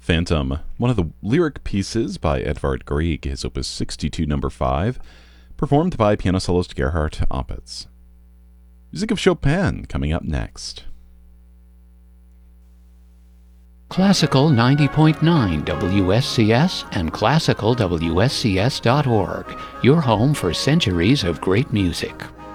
Phantom, one of the lyric pieces by Edvard Grieg, his opus 62 number 5, performed by piano soloist Gerhard Opitz. Music of Chopin coming up next. Classical 90.9 WSCS and classicalwscs.org, your home for centuries of great music.